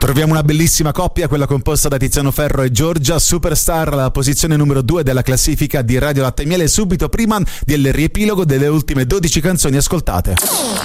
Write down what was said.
Troviamo una bellissima coppia, quella composta da Tiziano Ferro e Giorgia, Superstar, alla posizione numero 2 della classifica di Radio Latte e Miele, subito prima del riepilogo delle ultime 12 canzoni ascoltate.